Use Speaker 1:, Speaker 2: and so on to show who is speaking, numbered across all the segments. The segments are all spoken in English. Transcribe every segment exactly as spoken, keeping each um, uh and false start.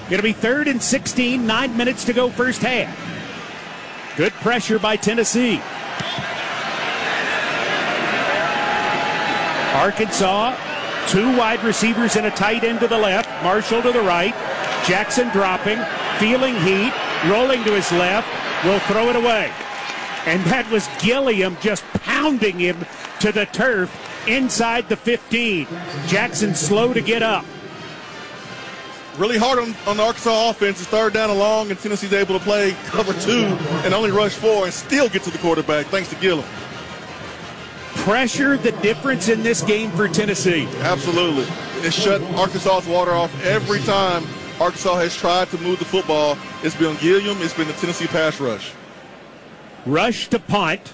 Speaker 1: It'll be third and sixteen, nine minutes to go first half. Good pressure by Tennessee. Arkansas, two wide receivers and a tight end to the left. Marshall to the right. Jackson dropping, feeling heat, rolling to his left. Will throw it away. And that was Gilliam just pounding him to the turf inside the fifteen. Jackson slow to get up.
Speaker 2: Really hard on, on the Arkansas offense. It's third down and long, and Tennessee's able to play cover two and only rush four and still get to the quarterback thanks to Gilliam.
Speaker 1: Pressure the difference in this game for Tennessee.
Speaker 2: Absolutely. It shut Arkansas's water off every time Arkansas has tried to move the football. It's been Gilliam. It's been the Tennessee pass rush.
Speaker 1: Rush to punt.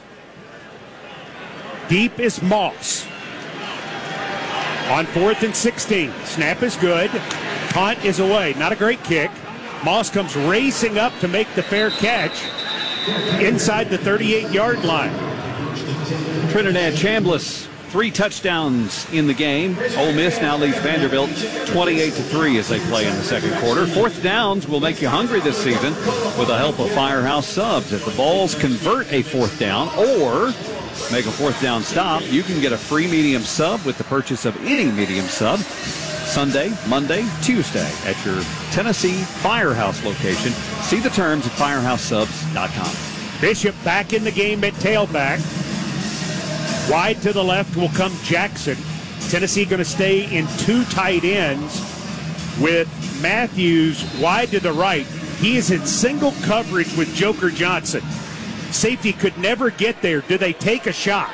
Speaker 1: Deep is Moss. On fourth and sixteen. Snap is good. Punt is away. Not a great kick. Moss comes racing up to make the fair catch inside the thirty-eight-yard line.
Speaker 3: Trinidad Chambliss, three touchdowns in the game. Ole Miss now leads Vanderbilt twenty-eight to three as they play in the second quarter. Fourth downs will make you hungry this season with the help of Firehouse Subs. If the Vols convert a fourth down or make a fourth down stop, you can get a free medium sub with the purchase of any medium sub Sunday, Monday, Tuesday at your Tennessee Firehouse location. See the terms at firehouse subs dot com.
Speaker 1: Bishop back in the game at tailback. Wide to the left will come Jackson. Tennessee going to stay in two tight ends with Matthews wide to the right. He is in single coverage with Joker Johnson. Safety could never get there. Do they take a shot?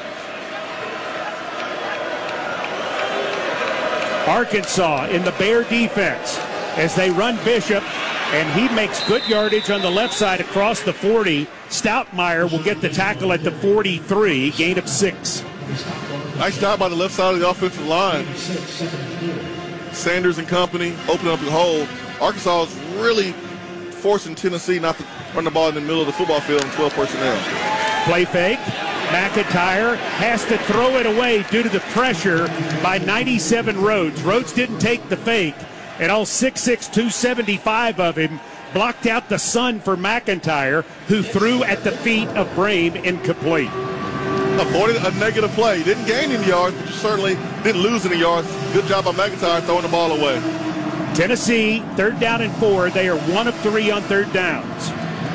Speaker 1: Arkansas in the Bear defense as they run Bishop, and he makes good yardage on the left side across the forty. Stoutmeyer will get the tackle at the forty-three, gain of six.
Speaker 2: Nice job by the left side of the offensive line. Sanders and company opening up the hole. Arkansas is really forcing Tennessee not to run the ball in the middle of the football field in twelve personnel.
Speaker 1: Play fake. McIntyre has to throw it away due to the pressure by ninety-seven Rhodes. Rhodes didn't take the fake, and all six six, two seventy-five of him blocked out the sun for McIntyre, who threw at the feet of Brame incomplete.
Speaker 2: Avoided a negative play. Didn't gain any yards, but you certainly didn't lose any yards. Good job by McIntyre throwing the ball away.
Speaker 1: Tennessee, third down and four. They are one of three on third downs.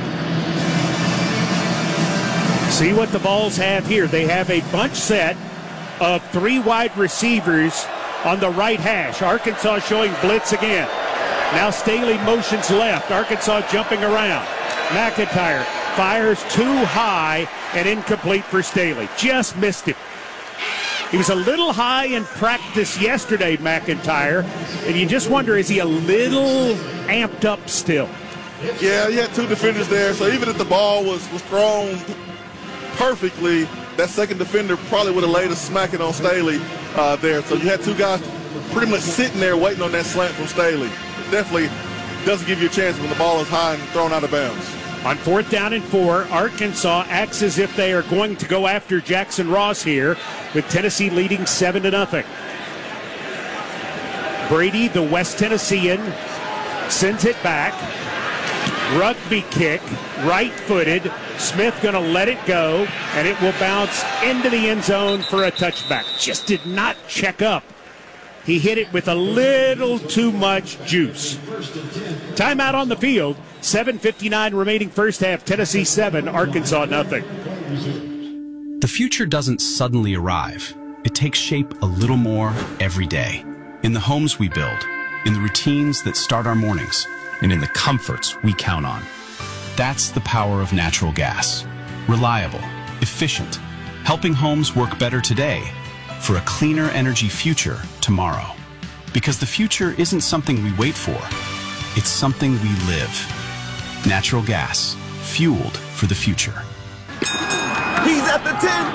Speaker 1: See what the Vols have here. They have a bunch set of three wide receivers on the right hash. Arkansas showing blitz again. Now Staley motions left. Arkansas jumping around. McIntyre fires too high and incomplete for Staley. Just missed him. He was a little high in practice yesterday, McIntyre, and you just wonder, is he a little amped up still?
Speaker 2: Yeah, he had two defenders there, so even if the ball was, was thrown perfectly, that second defender probably would have laid a smacking on Staley uh, there. So you had two guys pretty much sitting there waiting on that slant from Staley. It definitely doesn't give you a chance when the ball is high and thrown out of bounds.
Speaker 1: On fourth down and four, Arkansas acts as if they are going to go after Jackson Ross here, with Tennessee leading seven to nothing. Brady, the West Tennessean, sends it back. Rugby kick, right-footed. Smith going to let it go, and it will bounce into the end zone for a touchback. Just did not check up. He hit it with a little too much juice. Timeout on the field. seven fifty-nine remaining first half. Tennessee seven, Arkansas nothing.
Speaker 4: The future doesn't suddenly arrive. It takes shape a little more every day. In the homes we build, in the routines that start our mornings, and in the comforts we count on. That's the power of natural gas. Reliable, efficient, helping homes work better today for a cleaner energy future tomorrow. Because the future isn't something we wait for, it's something we live. Natural gas, fueled for the future.
Speaker 5: He's at the ten, the five.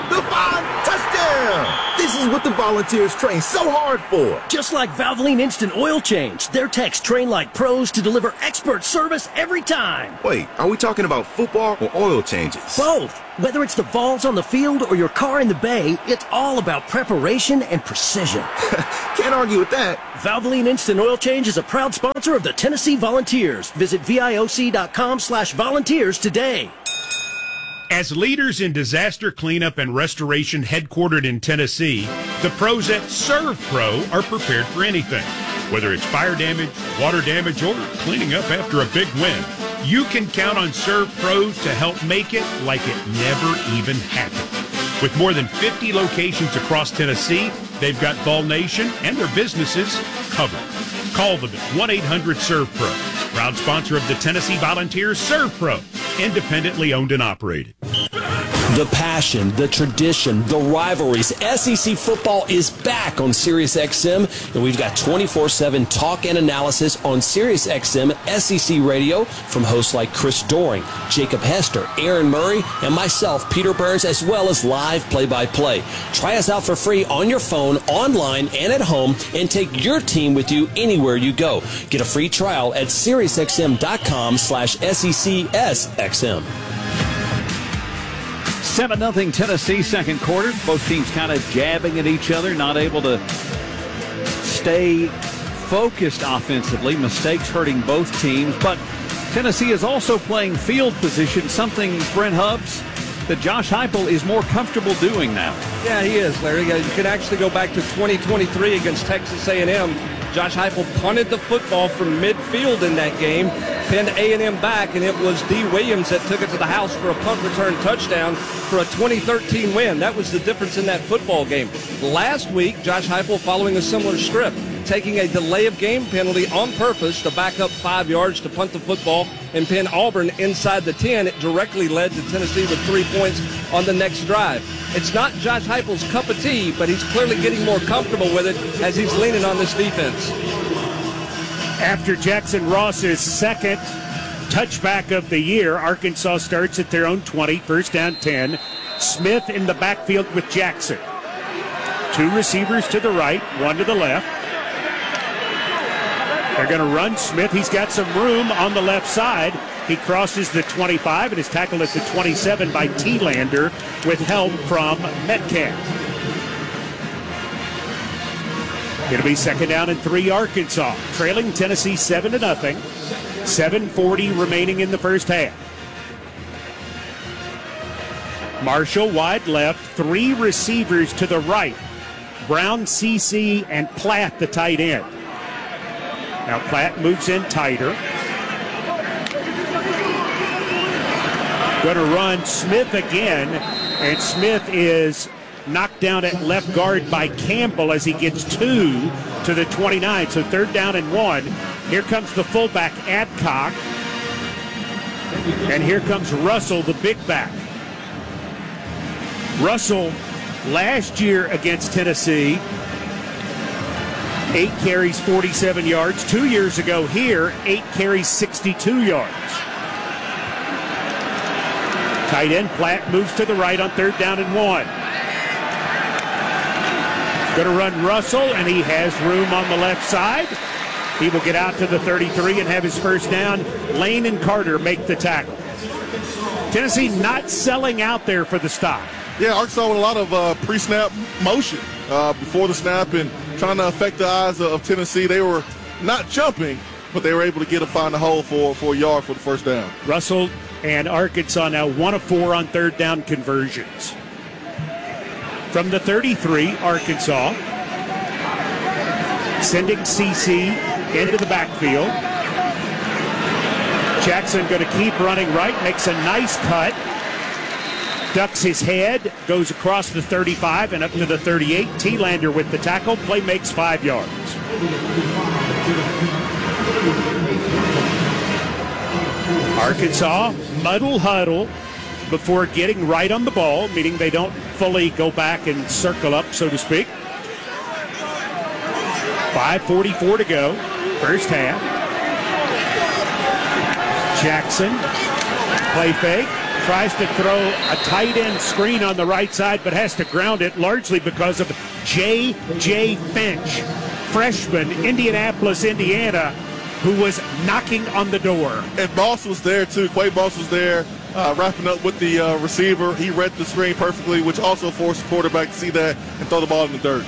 Speaker 5: Ah, touchdown! This is what the Volunteers train so hard for.
Speaker 6: Just like Valvoline Instant Oil Change, their techs train like pros to deliver expert service every time.
Speaker 5: Wait, are we talking about football or oil changes?
Speaker 6: Both. Whether it's the Vols on the field or your car in the bay, it's all about preparation and precision.
Speaker 5: Can't argue with that.
Speaker 6: Valvoline Instant Oil Change is a proud sponsor of the Tennessee Volunteers. Visit VIOC.com slash volunteers today.
Speaker 7: As leaders in disaster cleanup and restoration headquartered in Tennessee, the pros at ServPro are prepared for anything. Whether it's fire damage, water damage, or cleaning up after a big wind, you can count on ServPro to help make it like it never even happened. With more than fifty locations across Tennessee, they've got Vol Nation and their businesses covered. Call them at one eight hundred ServPro. Proud sponsor of the Tennessee Volunteers, ServPro, independently owned and operated.
Speaker 8: The passion, the tradition, the rivalries. S E C football is back on SiriusXM, and we've got twenty-four seven talk and analysis on SiriusXM S E C Radio from hosts like Chris Doring, Jacob Hester, Aaron Murray, and myself, Peter Burns, as well as live play-by-play. Try us out for free on your phone, online, and at home, and take your team with you anywhere you go. Get a free trial at SiriusXM.com slash SECSXM.
Speaker 3: seven nothing Tennessee second quarter. Both teams kind of jabbing at each other, not able to stay focused offensively. Mistakes hurting both teams. But Tennessee is also playing field position, something, Brent Hubbs, that Josh Heupel is more comfortable doing now.
Speaker 9: Yeah, he is, Larry. You can actually go back to twenty twenty-three against Texas A and M. Josh Heupel punted the football from midfield in that game, pinned A and M back, and it was D. Williams that took it to the house for a punt return touchdown for a twenty thirteen win. That was the difference in that football game. Last week, Josh Heupel following a similar script, taking a delay of game penalty on purpose to back up five yards to punt the football and pin Auburn inside the ten. It directly led to Tennessee with three points on the next drive. It's not Josh Heupel's cup of tea, but he's clearly getting more comfortable with it as he's leaning on this defense.
Speaker 1: After Jackson Ross's second touchback of the year, Arkansas starts at their own twenty, first down ten. Smith in the backfield with Jackson. Two receivers to the right, one to the left. They're going to run Smith. He's got some room on the left side. He crosses the twenty-five and is tackled at the twenty-seven by T-Lander with help from Metcalf. It'll be second down and three, Arkansas, trailing Tennessee seven to nothing. seven forty remaining in the first half. Marshall wide left, three receivers to the right. Brown, C C, and Platt, the tight end. Now Platt moves in tighter. Going to run Smith again, and Smith is knocked down at left guard by Campbell as he gets two to the twenty-nine. So third down and one. Here comes the fullback, Adcock. And here comes Russell, the big back. Russell, last year against Tennessee, eight carries, forty-seven yards. Two years ago here, eight carries, sixty-two yards. Tight end Platt moves to the right on third down and one. Going to run Russell, and he has room on the left side. He will get out to the thirty-three and have his first down. Lane and Carter make the tackle. Tennessee not selling out there for the stop.
Speaker 2: Yeah, Arkansas with a lot of uh, pre-snap motion uh, before the snap and trying to affect the eyes of, of Tennessee. They were not jumping, but they were able to get a find a hole for, for a yard for the first down.
Speaker 1: Russell and Arkansas now one of four on third down conversions. From the thirty-three, Arkansas sending C C into the backfield. Jackson going to keep running right, makes a nice cut, ducks his head, goes across the thirty-five and up to the thirty-eight. T-Lander with the tackle, play makes five yards. Arkansas, muddle huddle before getting right on the ball, meaning they don't fully go back and circle up, so to speak. five forty-four to go, first half. Jackson, play fake, Tries to throw a tight end screen on the right side, but has to ground it largely because of J J. Finch, freshman, Indianapolis, Indiana, who was knocking on the door.
Speaker 2: And Boss was there, too. Quay Boss was there, uh, wrapping up with the uh, receiver. He read the screen perfectly, which also forced the quarterback to see that and throw the ball in the dirt.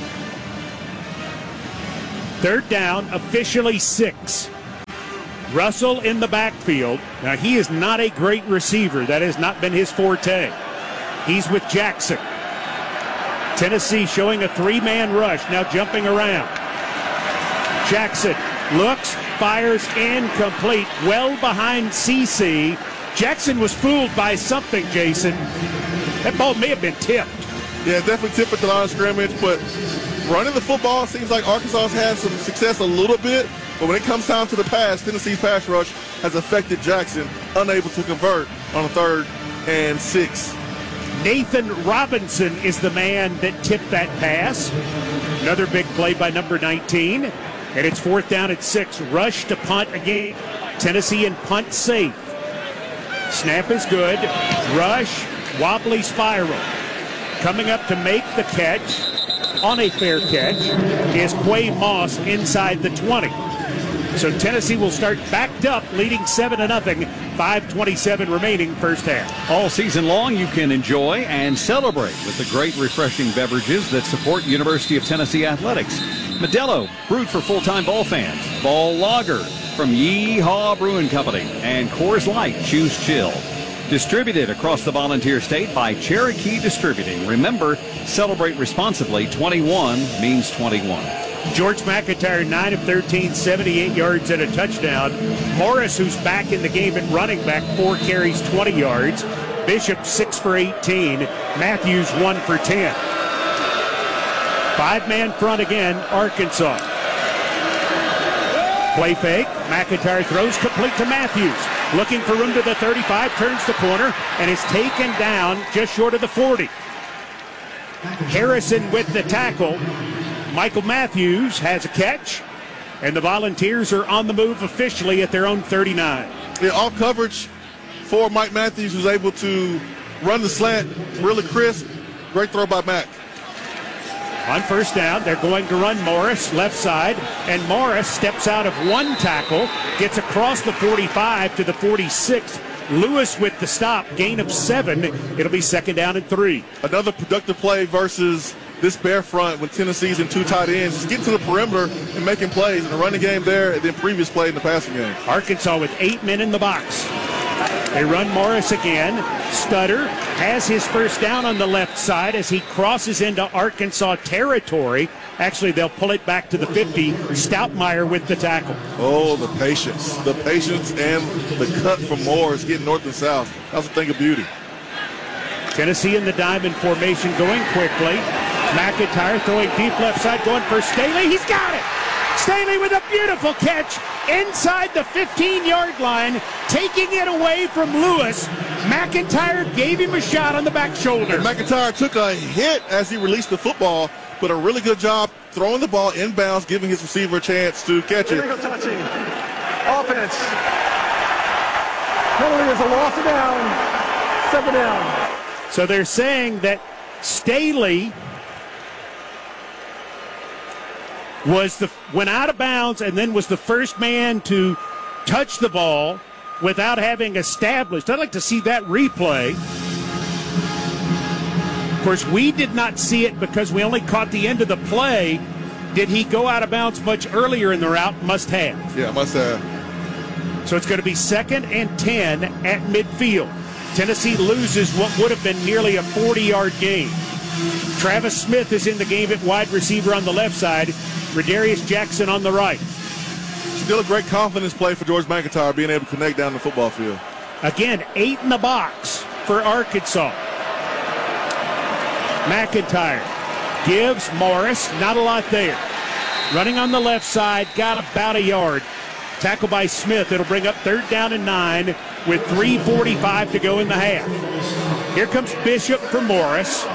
Speaker 1: Third down, officially six. Russell in the backfield. Now, he is not a great receiver. That has not been his forte. He's with Jackson. Tennessee showing a three-man rush, now jumping around. Jackson looks, fires, incomplete, well behind C C. Jackson was fooled by something, Jason. That ball may have been tipped.
Speaker 2: Yeah, definitely tipped at the line of scrimmage, but running the football seems like Arkansas has had some success a little bit. But when it comes down to the pass, Tennessee's pass rush has affected Jackson, unable to convert on a third and six.
Speaker 1: Nathan Robinson is the man that tipped that pass. Another big play by number nineteen. And it's fourth down at six. Rush to punt again. Tennessee and punt safe. Snap is good. Rush, wobbly spiral. Coming up to make the catch, on a fair catch, is Quay Moss inside the twenty. So Tennessee will start backed up, leading seven to nothing. five twenty-seven remaining first half.
Speaker 3: All season long, you can enjoy and celebrate with the great refreshing beverages that support University of Tennessee athletics. Modelo, brewed for full-time ball fans. Ball Lager from Yeehaw Brewing Company. And Coors Light, choose chill. Distributed across the Volunteer State by Cherokee Distributing. Remember, celebrate responsibly. twenty-one means twenty-one.
Speaker 1: George McIntyre, nine of thirteen, seventy-eight yards and a touchdown. Morris, who's back in the game at running back, four carries, twenty yards. Bishop, six for eighteen. Matthews, one for ten. Five-man front again, Arkansas. Play fake. McIntyre throws complete to Matthews. Looking for room to the thirty-five, turns the corner, and is taken down just short of the forty. Harrison with the tackle. Michael Matthews has a catch, and the Volunteers are on the move officially at their own thirty-nine.
Speaker 2: Yeah, all coverage for Mike Matthews, who's able to run the slant really crisp. Great throw by Mack.
Speaker 1: On first down, they're going to run Morris left side, and Morris steps out of one tackle, gets across the forty-five to the forty-six. Lewis with the stop, gain of seven. It'll be second down and three.
Speaker 2: Another productive play versus this bear front when Tennessee's in two tight ends. Just getting to the perimeter and making plays in the running game there, and then previous play in the passing game.
Speaker 1: Arkansas with eight men in the box. They run Morris again. Stutter has his first down on the left side as he crosses into Arkansas territory. Actually, they'll pull it back to the fifty. Stoutmeyer with the tackle.
Speaker 2: Oh, the patience. The patience and the cut from Morris getting north and south. That's a thing of beauty.
Speaker 1: Tennessee in the diamond formation going quickly. McIntyre throwing deep left side, going for Staley. He's got it. Staley with a beautiful catch inside the fifteen-yard line, taking it away from Lewis. McIntyre gave him a shot on the back shoulder.
Speaker 2: McIntyre took a hit as he released the football, but a really good job throwing the ball inbounds, giving his receiver a chance to catch it.
Speaker 10: Illegal touching. Offense. Penalty is a loss down. Second down.
Speaker 1: So they're saying that Staley was the went out of bounds and then was the first man to touch the ball without having established. I'd like to see that replay. Of course, we did not see it because we only caught the end of the play. Did he go out of bounds much earlier in the route? Must have.
Speaker 2: Yeah, must have.
Speaker 1: So it's going to be second and ten at midfield. Tennessee loses what would have been nearly a forty-yard gain. Travis Smith is in the game at wide receiver on the left side. Redarius Jackson on the right.
Speaker 2: Still a great confidence play for George McIntyre, being able to connect down the football field.
Speaker 1: Again, eight in the box for Arkansas. McIntyre gives Morris, not a lot there. Running on the left side, got about a yard. Tackle by Smith. It'll bring up third down and nine with three forty-five to go in the half. Here comes Bishop for Morris.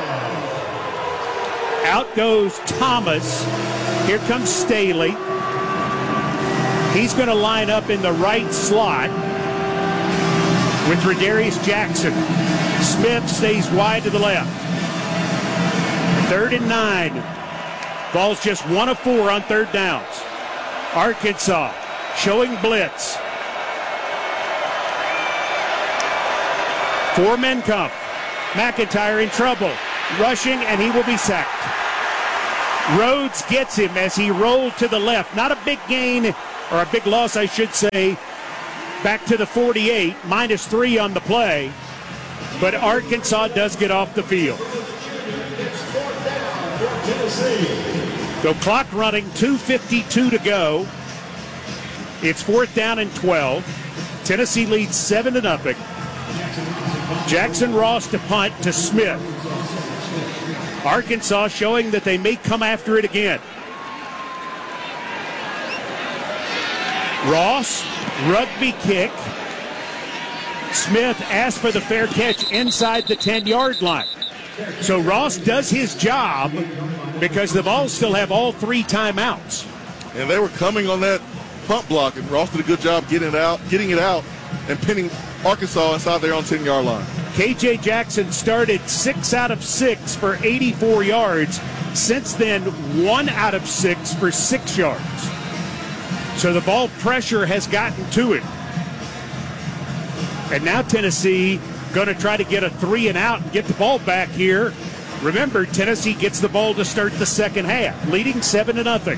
Speaker 1: Out goes Thomas. Here comes Staley. He's going to line up in the right slot. with Radarius Jackson. Smith stays wide to the left. Third and nine. Ball's just one of four on third downs. Arkansas showing blitz. Four men come. McIntyre in trouble. Rushing, and he will be sacked. Rhodes gets him as he rolled to the left. Not a big gain, or a big loss, I should say. Back to the forty-eight, minus three on the play. But Arkansas does get off the field. So clock running, two fifty-two to go. It's fourth down and twelve. Tennessee leads seven to nothing. Jackson Ross to punt to Smith. Arkansas showing that they may come after it again. Ross, rugby kick. Smith asked for the fair catch inside the ten-yard line. So Ross does his job because the Vols still have all three timeouts.
Speaker 2: And they were coming on that punt block, and Ross did a good job getting it out, getting it out, and pinning Arkansas inside their own ten-yard line.
Speaker 1: K J Jackson started six out of six for eighty-four yards. Since then, one out of six for six yards. So the ball pressure has gotten to it. And now Tennessee going to try to get a three and out and get the ball back here. Remember, Tennessee gets the ball to start the second half, leading seven to nothing.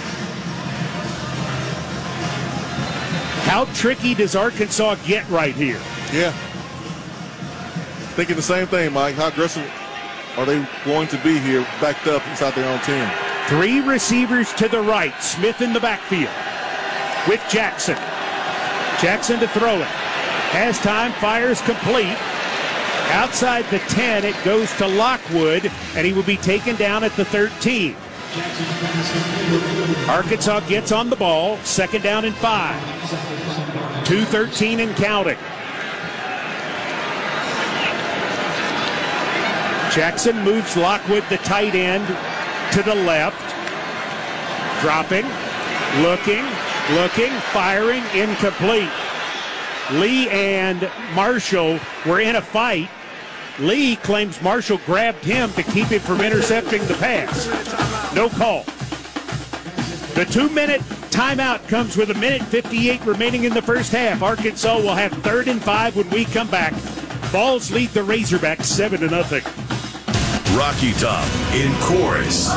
Speaker 1: How tricky does Arkansas get right here?
Speaker 2: Yeah. Thinking the same thing, Mike. How aggressive are they going to be here, backed up inside their own team?
Speaker 1: Three receivers to the right. Smith in the backfield with Jackson. Jackson to throw it. Has time, fires complete. Outside the ten, it goes to Lockwood, and he will be taken down at the thirteen. Arkansas gets on the ball, second down and five. two thirteen and counting. Jackson moves Lockwood, the tight end, to the left. Dropping, looking, looking, firing, incomplete. Lee and Marshall were in a fight. Lee claims Marshall grabbed him to keep him from intercepting the pass. No call. The two-minute timeout comes with a minute fifty-eight remaining in the first half. Arkansas will have third and five when we come back. Vols lead the Razorbacks seven to nothing.
Speaker 11: Rocky Top in chorus.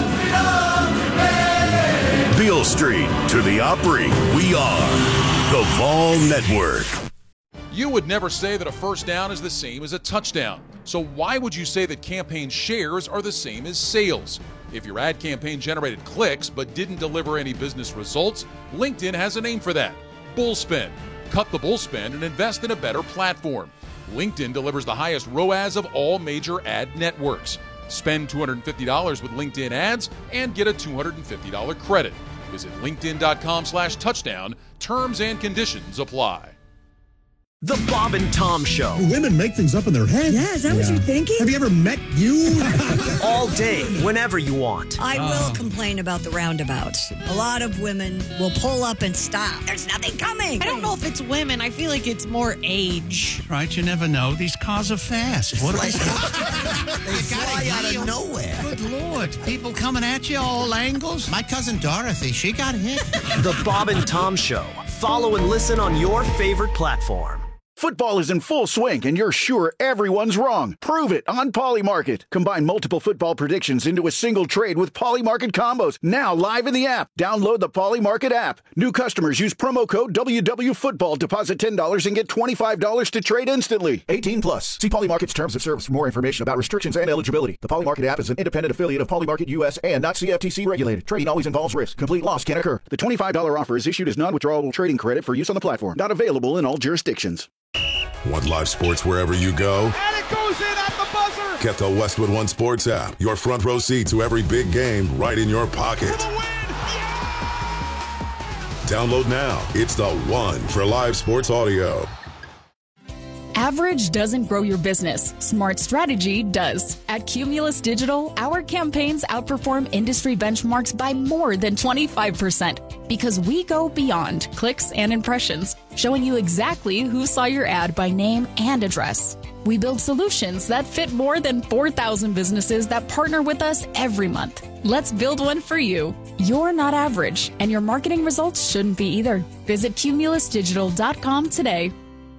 Speaker 11: Beale Street to the Opry. We are the Vol Network.
Speaker 12: You would never say that a first down is the same as a touchdown. So why would you say that campaign shares are the same as sales? If your ad campaign generated clicks but didn't deliver any business results, LinkedIn has a name for that. Bullspend. Cut the bullspend and invest in a better platform. LinkedIn delivers the highest R O A S of all major ad networks. Spend two hundred fifty dollars with LinkedIn ads and get a two hundred fifty dollars credit. Visit linkedin.com slash touchdown. Terms and conditions apply.
Speaker 6: The Bob and Tom Show.
Speaker 13: Women make things up in their head.
Speaker 14: Yeah, is that yeah. what you're thinking?
Speaker 13: Have you ever met you?
Speaker 6: All day, whenever you want.
Speaker 14: I will complain about the roundabouts. A lot of women will pull up and stop. There's nothing coming.
Speaker 15: I don't know if it's women. I feel like it's more age.
Speaker 13: Right, you never know. These cars are fast. What
Speaker 16: they fly out of nowhere.
Speaker 13: Good Lord. People coming at you all angles. My cousin Dorothy, she got hit.
Speaker 6: The Bob and Tom Show. Follow and listen on your favorite platform.
Speaker 17: Football is in full swing, and you're sure everyone's wrong. Prove it on Polymarket. Combine multiple football predictions into a single trade with Polymarket combos. Now live in the app. Download the Polymarket app. New customers use promo code W W Football. Deposit ten dollars and get twenty-five dollars to trade instantly. eighteen plus. See Polymarket's terms of service for more information about restrictions and eligibility. The Polymarket app is an independent affiliate of Polymarket U S and not C F T C regulated. Trading always involves risk. Complete loss can occur. The twenty-five dollars offer is issued as non-withdrawable trading credit for use on the platform. Not available in all jurisdictions.
Speaker 11: Want live sports wherever you go?
Speaker 10: And it goes in at the buzzer!
Speaker 11: Get the Westwood One Sports app. Your front row seat to every big game right in your pocket. Download now. It's the one for live sports audio.
Speaker 18: Average doesn't grow your business. Smart strategy does. At Cumulus Digital, our campaigns outperform industry benchmarks by more than twenty-five percent. Because we go beyond clicks and impressions, showing you exactly who saw your ad by name and address. We build solutions that fit more than four thousand businesses that partner with us every month. Let's build one for you. You're not average, and your marketing results shouldn't be either. Visit cumulus digital dot com today.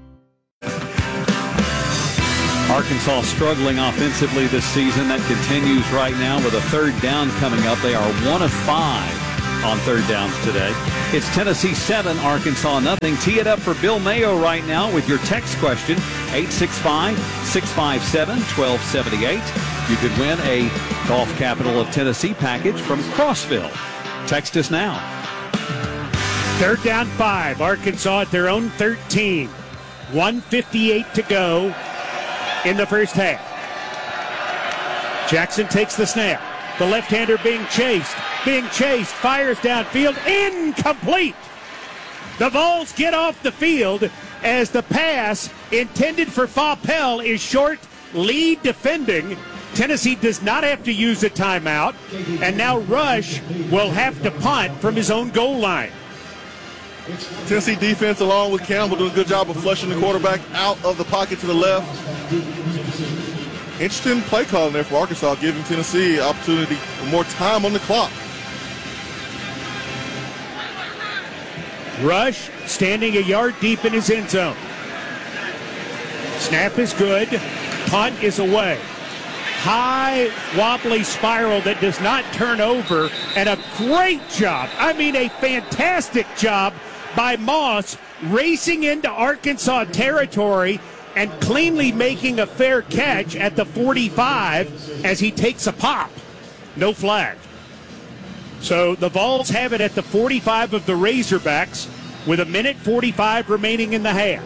Speaker 3: Arkansas struggling offensively this season. That continues right now with a third down coming up. They are one of five on third downs today. It's Tennessee seven, Arkansas nothing. Tee it up for Bill Mayo right now with your text question, eight six five, six five seven, one two seven eight. You could win a Golf Capital of Tennessee package from Crossville. Text us now.
Speaker 1: Third down five, Arkansas at their own thirteen. one fifty-eight to go in the first half. Jackson takes the snap. The left-hander being chased. Being chased. Fires downfield. Incomplete. The Vols get off the field as the pass intended for Faupel is short. Lead defending. Tennessee does not have to use a timeout. And now Rush will have to punt from his own goal line.
Speaker 2: Tennessee defense, along with Campbell, doing a good job of flushing the quarterback out of the pocket to the left. Interesting play calling there for Arkansas, giving Tennessee opportunity for more time on the clock.
Speaker 1: Rush standing a yard deep in his end zone. Snap is good. Punt is away. High, wobbly spiral that does not turn over, and a great job, I mean a fantastic job by Moss racing into Arkansas territory and cleanly making a fair catch at the forty-five as he takes a pop. No flag. So the Vols have it at the forty-five of the Razorbacks with a minute forty-five remaining in the half.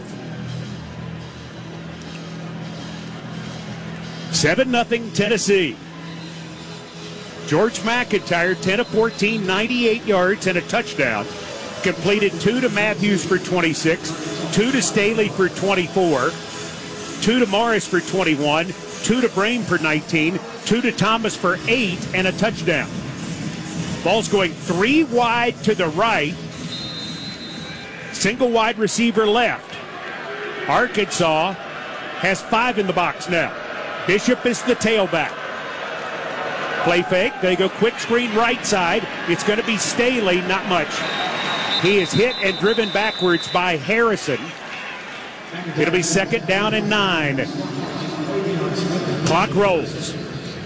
Speaker 1: seven nothing Tennessee. George McIntyre, ten of fourteen, ninety-eight yards and a touchdown. Completed two to Matthews for twenty-six, two to Staley for twenty-four, two to Morris for twenty-one, two to Brame for nineteen, two to Thomas for eight, and a touchdown. Ball's going three wide to the right, single wide receiver left. Arkansas has five in the box now. Bishop is the tailback. Play fake. They go quick screen right side. It's going to be Staley, not much. He is hit and driven backwards by Harrison. It'll be second down and nine. Clock rolls.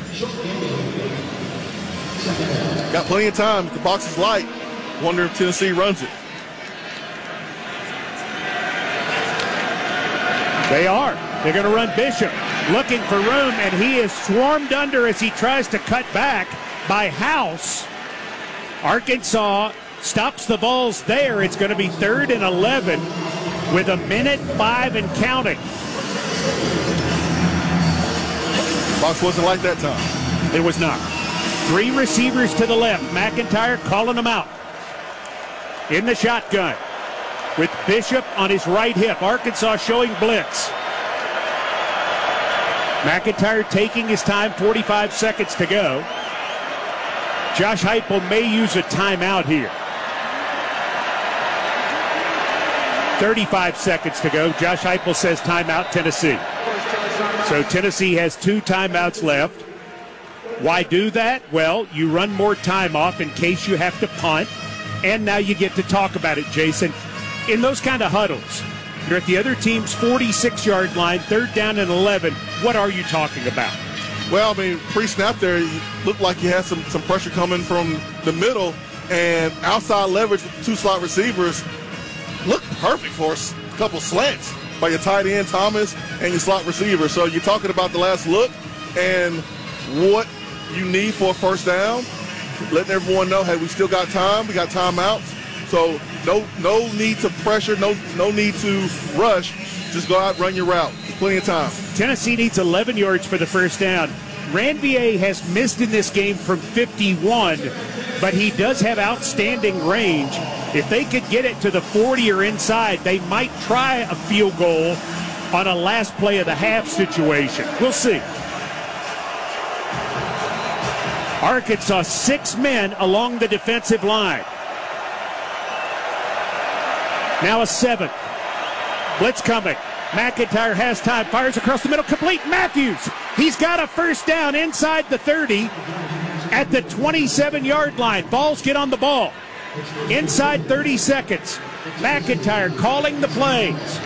Speaker 2: Got plenty of time. The box is light. Wonder if Tennessee runs it.
Speaker 1: They are. They're going to run Bishop. Looking for room, and he is swarmed under as he tries to cut back by House. Arkansas stops the Vols there. It's going to be third and eleven with a minute five and counting.
Speaker 2: Box wasn't like that time.
Speaker 1: It was not. Three receivers to the left. McIntyre calling them out. In the shotgun with Bishop on his right hip. Arkansas showing blitz. McIntyre taking his time, forty-five seconds to go. Josh Heupel may use a timeout here. thirty-five seconds to go. Josh Heupel says timeout, Tennessee. So Tennessee has two timeouts left. Why do that? Well, you run more time off in case you have to punt, and now you get to talk about it, Jason. In those kind of huddles, you're at the other team's forty-six yard line, third down and eleven. What are you talking about?
Speaker 2: Well, I mean, pre-snap there, you looked like you had some, some pressure coming from the middle, and outside leverage with the two slot receivers looked perfect for a couple slants by your tight end, Thomas, and your slot receiver. So you're talking about the last look and what you need for a first down, letting everyone know, hey, we still got time, we got timeouts. So no no need to pressure, no no need to rush. Just go out, run your route. Plenty of time.
Speaker 1: Tennessee needs eleven yards for the first down. Ranvier has missed in this game from fifty-one, but he does have outstanding range. If they could get it to the forty or inside, they might try a field goal on a last play of the half situation. We'll see. Arkansas, six men along the defensive line. Now a seven. Blitz coming. McIntyre has time. Fires across the middle. Complete. Matthews. He's got a first down inside the thirty at the twenty-seven-yard line. Vols get on the ball. Inside thirty seconds. McIntyre calling the plays.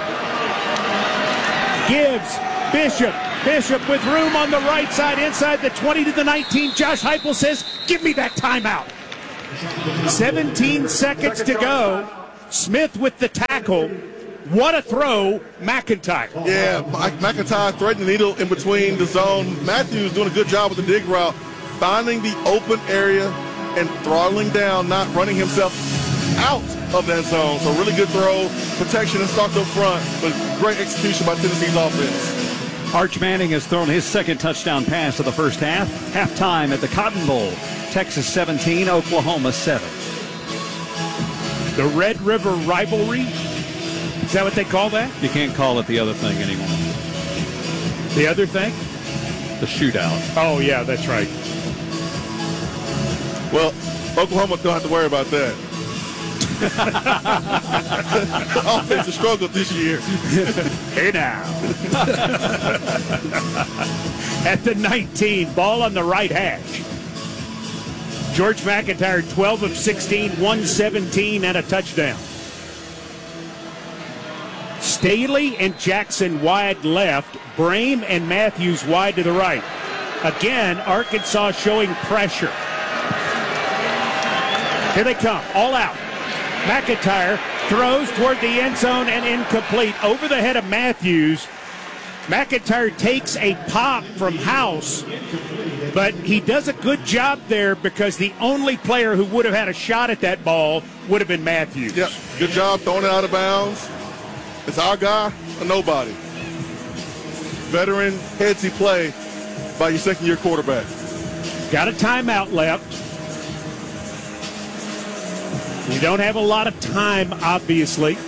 Speaker 1: Gibbs. Bishop. Bishop with room on the right side inside the twenty to the nineteen. Josh Heupel says, give me that timeout. seventeen seconds to go. Smith with the tackle. What a throw, McIntyre.
Speaker 2: Yeah, McIntyre threading the needle in between the zone. Matthews doing a good job with the dig route, finding the open area and throttling down, not running himself out of that zone. So really good throw, protection and start up front, but great execution by Tennessee's offense.
Speaker 3: Arch Manning has thrown his second touchdown pass of the first half. Halftime at the Cotton Bowl. Texas seventeen, Oklahoma seven.
Speaker 1: The Red River rivalry, is that what they call that?
Speaker 3: You can't call it the other thing anymore.
Speaker 1: The other thing?
Speaker 3: The shootout.
Speaker 1: Oh, yeah, that's right.
Speaker 2: Well, Oklahoma don't have to worry about that. Offensive struggle this year.
Speaker 1: Hey now. At the nineteen, ball on the right hash. George McIntyre, twelve of sixteen, one seventeen, and a touchdown. Staley and Jackson wide left. Brame and Matthews wide to the right. Again, Arkansas showing pressure. Here they come, all out. McIntyre throws toward the end zone and incomplete. Over the head of Matthews. McIntyre takes a pop from House, but he does a good job there because the only player who would have had a shot at that ball would have been Matthews.
Speaker 2: Yep, good job throwing it out of bounds. It's our guy or nobody. Veteran headsy play by your second-year quarterback.
Speaker 1: Got a timeout left. You don't have a lot of time, obviously.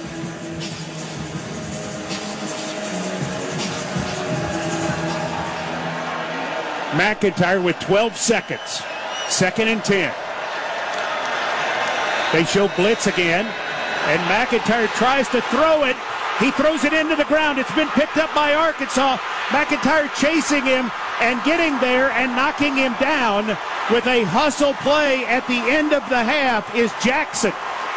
Speaker 1: McIntyre with twelve seconds. Second and ten. They show blitz again. And McIntyre tries to throw it. He throws it into the ground. It's been picked up by Arkansas. McIntyre chasing him and getting there and knocking him down with a hustle play at the end of the half is Jackson.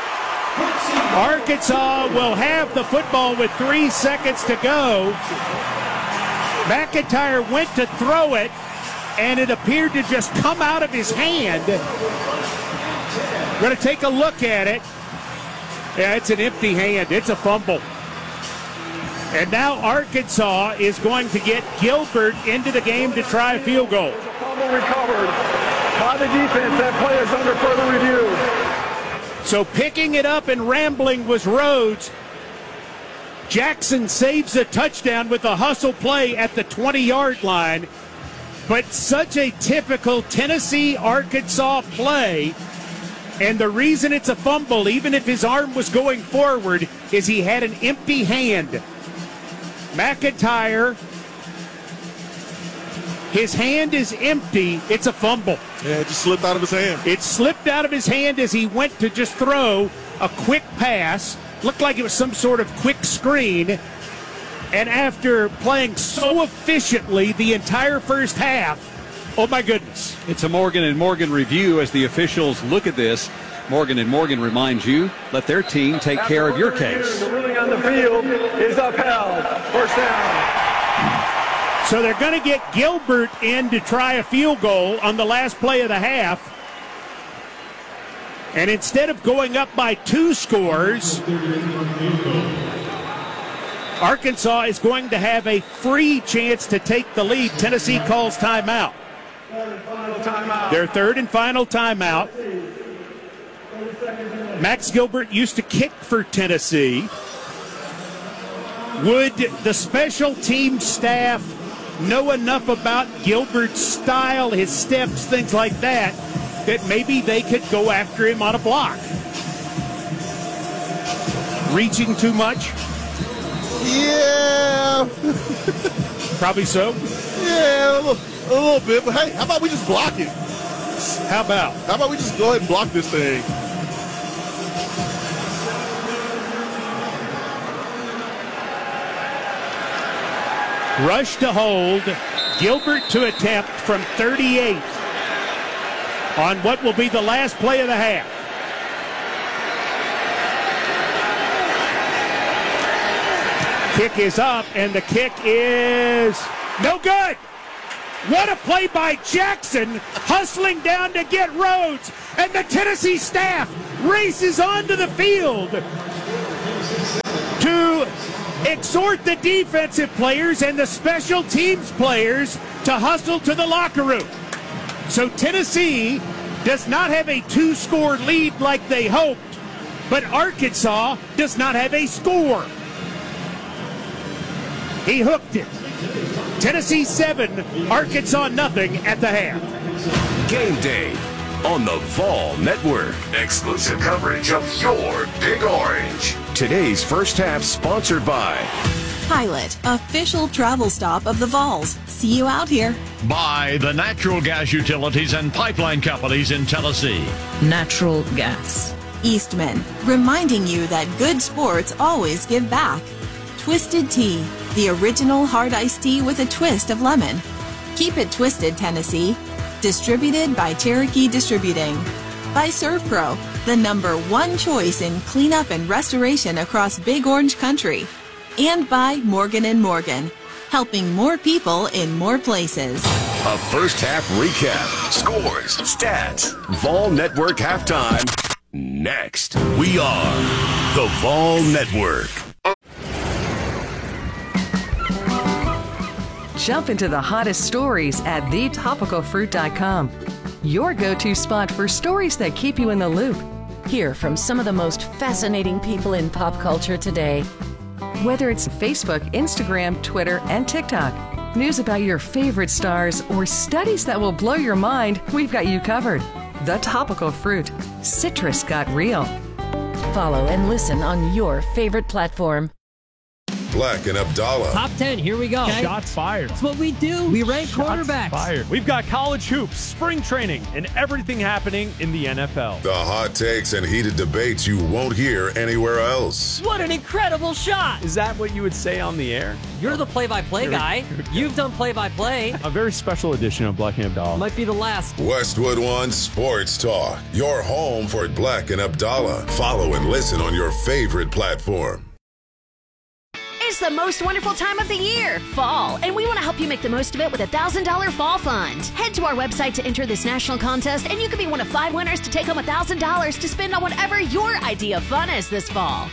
Speaker 1: Arkansas will have the football with three seconds to go. McIntyre went to throw it, and it appeared to just come out of his hand. We're going to take a look at it. Yeah, it's an empty hand. It's a fumble. And now Arkansas is going to get Gilbert into the game to try a field goal.
Speaker 10: Fumble recovered by the defense. That play is under further review.
Speaker 1: So picking it up and rambling was Rhodes. Jackson saves a touchdown with a hustle play at the twenty-yard line. But such a typical Tennessee-Arkansas play. And the reason it's a fumble, even if his arm was going forward, is he had an empty hand. McIntyre, his hand is empty. It's a fumble.
Speaker 2: Yeah, it just slipped out of his hand.
Speaker 1: It slipped out of his hand as he went to just throw a quick pass. Looked like it was some sort of quick screen. And after playing so efficiently the entire first half, oh my goodness.
Speaker 3: It's a Morgan and Morgan review as the officials look at this. Morgan and Morgan reminds you, let their team take care of your case.
Speaker 10: The ruling on the field is upheld. First down.
Speaker 1: So they're going to get Gilbert in to try a field goal on the last play of the half. And instead of going up by two scores, Arkansas is going to have a free chance to take the lead. Tennessee calls timeout. Their third and final timeout. Max Gilbert used to kick for Tennessee. Would the special team staff know enough about Gilbert's style, his steps, things like that, that maybe they could go after him on a block? Reaching too much?
Speaker 2: Yeah.
Speaker 1: Probably so?
Speaker 2: Yeah, a little, a little bit. But hey, how about we just block it?
Speaker 1: How about?
Speaker 2: How about we just go ahead and block this thing?
Speaker 1: Rush to hold. Gilbert to attempt from thirty-eight on what will be the last play of the half. Kick is up, and the kick is no good. What a play by Jackson, hustling down to get Rhodes, and the Tennessee staff races onto the field to exhort the defensive players and the special teams players to hustle to the locker room. So Tennessee does not have a two-score lead like they hoped, but Arkansas does not have a score. He hooked it. Tennessee seven, Arkansas nothing at the half.
Speaker 11: Game day on the Vol Network. Exclusive coverage of your Big Orange. Today's first half sponsored by
Speaker 19: Pilot, official travel stop of the Vols. See you out here.
Speaker 20: By the natural gas utilities and pipeline companies in Tennessee.
Speaker 19: Natural gas. Eastman, reminding you that good sports always give back. Twisted Tea, the original hard iced tea with a twist of lemon. Keep it twisted, Tennessee. Distributed by Cherokee Distributing. By ServPro, the number one choice in cleanup and restoration across Big Orange Country. And by Morgan and Morgan, helping more people in more places.
Speaker 11: A first half recap, scores, stats, Vol Network halftime. Next, we are the Vol Network.
Speaker 21: Jump into the hottest stories at the topical fruit dot com. Your go-to spot for stories that keep you in the loop. Hear from some of the most fascinating people in pop culture today. Whether it's Facebook, Instagram, Twitter, and TikTok, news about your favorite stars, or studies that will blow your mind, we've got you covered. The Topical Fruit. Citrus got real. Follow and listen on your favorite platform.
Speaker 22: Black and Abdallah.
Speaker 23: Top ten, here we go. Okay.
Speaker 24: Shots fired.
Speaker 23: That's what we do. We rank
Speaker 24: Shots
Speaker 23: quarterbacks.
Speaker 24: Fired. We've got college hoops, spring training, and everything happening in the N F L.
Speaker 22: The hot takes and heated debates you won't hear anywhere else.
Speaker 23: What an incredible shot.
Speaker 24: Is that what you would say on the air?
Speaker 23: You're the play-by-play guy. You've done play-by-play.
Speaker 24: A very special edition of Black and Abdallah.
Speaker 23: Might be the last.
Speaker 22: Westwood One Sports Talk. Your home for Black and Abdallah. Follow and listen on your favorite platform.
Speaker 25: It's the most wonderful time of the year, fall, and we want to help you make the most of it with a one thousand dollars Fall Fund. Head to our website to enter this national contest, and you could be one of five winners to take home one thousand dollars to spend on whatever your idea of fun is this fall.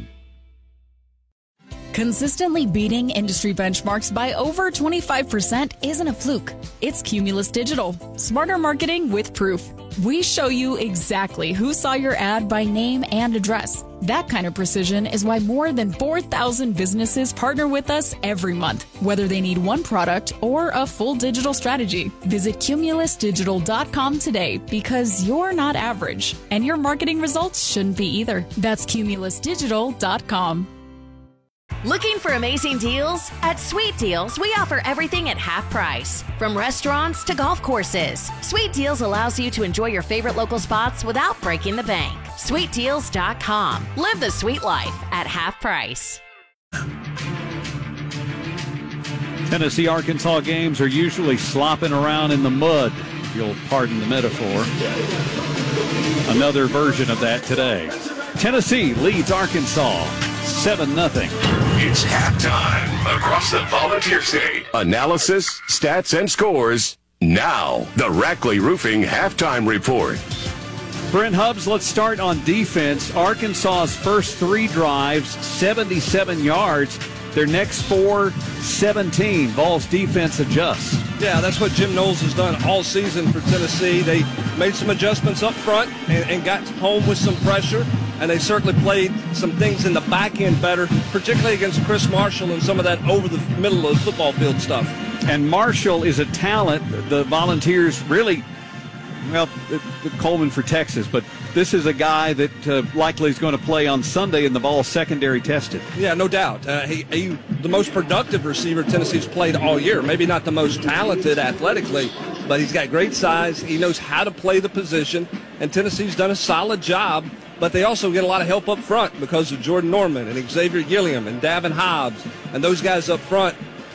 Speaker 18: Consistently beating industry benchmarks by over twenty-five percent isn't a fluke. It's Cumulus Digital. Smarter marketing with proof. We show you exactly who saw your ad by name and address. That kind of precision is why more than four thousand businesses partner with us every month, whether they need one product or a full digital strategy. Visit cumulus digital dot com today, because you're not average, and your marketing results shouldn't be either. That's cumulus digital dot com.
Speaker 25: Looking for amazing deals? At Sweet Deals, we offer everything at half price. From restaurants to golf courses, Sweet Deals allows you to enjoy your favorite local spots without breaking the bank. sweet deals dot com. Live the sweet life at half price.
Speaker 3: Tennessee-Arkansas games are usually slopping around in the mud, if you'll pardon the metaphor. Another version of that today. Tennessee leads Arkansas seven nothing.
Speaker 11: It's halftime across the Volunteer State. Analysis, stats, and scores. Now, the Rackley Roofing Halftime Report.
Speaker 3: Brent Hubbs, let's start on defense. Arkansas's first three drives, seventy-seven yards. Their next four, seventeen. Vols defense adjusts.
Speaker 9: Yeah, that's what Jim Knowles has done all season for Tennessee. They made some adjustments up front and, and got home with some pressure, and they certainly played some things in the back end better, particularly against Chris Marshall and some of that over the middle of the football field stuff.
Speaker 3: And Marshall is a talent. The Volunteers really, well, Coleman for Texas, but this is a guy that uh, likely is going to play on Sunday in the Vol secondary tested.
Speaker 9: Yeah, no doubt. Uh, he, he the most productive receiver Tennessee's played all year. Maybe not the most talented athletically, but he's got great size. He knows how to play the position, and Tennessee's done a solid job. But they also get a lot of help up front because of Jordan Norman and Xavier Gilliam and Davin Hobbs. And those guys up front